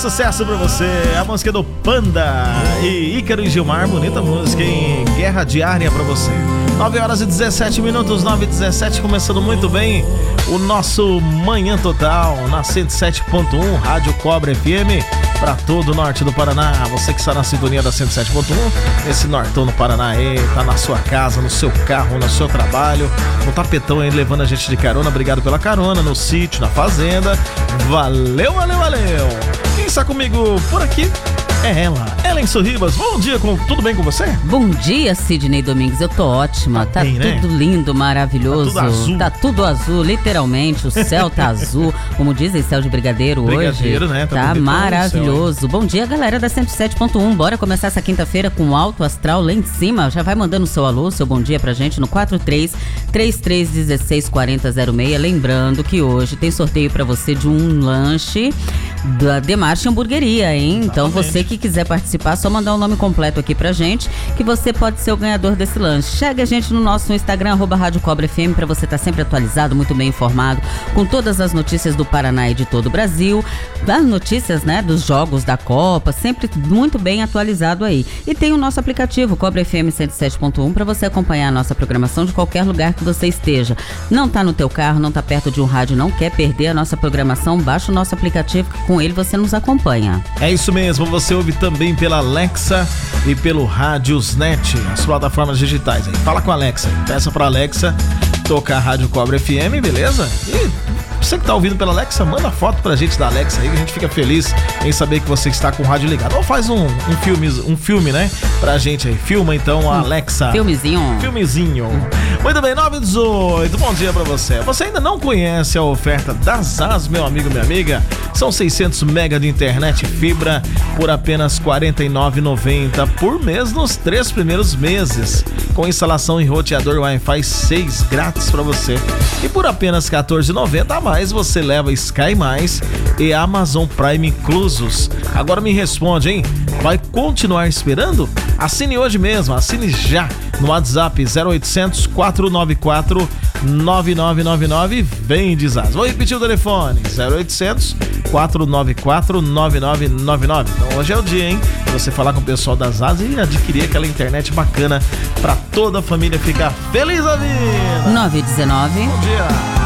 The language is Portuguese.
sucesso pra você. A música do Panda e Ícaro e Gilmar. Bonita música, hein? Guerra Diária pra você. 9h17, 9h17, começando muito bem o nosso Manhã Total na 107.1, Rádio Cobra FM, para todo o norte do Paraná. Você que está na sintonia da 107.1, esse nortão no Paraná aí, tá na sua casa, no seu carro, no seu trabalho, no tapetão aí levando a gente de carona. Obrigado pela carona, no sítio, na fazenda. Valeu, valeu, valeu. Quem está comigo por aqui é ela, Ellen Sorribas. Bom dia, tudo bem com você? Bom dia, Sidney Domingues, eu tô ótima, tá bem, tudo né? Lindo, maravilhoso, tá tudo azul, literalmente, o céu tá azul, como dizem, céu de brigadeiro hoje, né? Tá maravilhoso. Céu, bom dia, galera da 107.1, bora começar essa quinta-feira com alto astral lá em cima, já vai mandando o seu alô, seu bom dia pra gente no 43-3316-4006, lembrando que hoje tem sorteio pra você de um lanche da Demarche Hamburgueria, hein? Então você que quiser participar, só mandar o nome completo aqui pra gente, que você pode ser o ganhador desse lanche. Chega a gente no nosso Instagram, @Rádio Cobra FM, pra você estar sempre atualizado, muito bem informado, com todas as notícias do Paraná e de todo o Brasil, das notícias, né, dos jogos da Copa, sempre muito bem atualizado aí. E tem o nosso aplicativo, Cobra FM 107.1, pra você acompanhar a nossa programação de qualquer lugar que você esteja. Não tá no teu carro, não tá perto de um rádio, não quer perder a nossa programação, baixa o nosso aplicativo, que com ele você nos acompanha. É isso mesmo, você ouve também pela Alexa e pelo Radiosnet, as plataformas digitais aí. Fala com a Alexa, peça pra Alexa tocar a Rádio Cobra FM, beleza? E você que tá ouvindo pela Alexa, manda foto pra gente da Alexa aí, que a gente fica feliz em saber que você está com o rádio ligado. Ou faz um filme, né? Pra gente aí. Filma então a Alexa. Filmezinho. Muito bem, 9h18. Bom dia pra você. Você ainda não conhece a oferta da Zaz, meu amigo, minha amiga? São 600 mega de internet fibra por apenas R$ 49,90 por mês nos 3 primeiros meses. Com instalação em roteador Wi-Fi 6 grátis pra você. E por apenas R$ 14,90 a mais você leva Sky Mais e Amazon Prime inclusos. Agora me responde, hein? Vai continuar esperando? Assine hoje mesmo, assine já no WhatsApp 0800 494 9999. Vem de Zaz. Vou repetir o telefone: 0800 494 9999. Então hoje é o dia, hein? Você falar com o pessoal da Zaz e adquirir aquela internet bacana pra toda a família ficar feliz a vida. 9h19. Bom dia.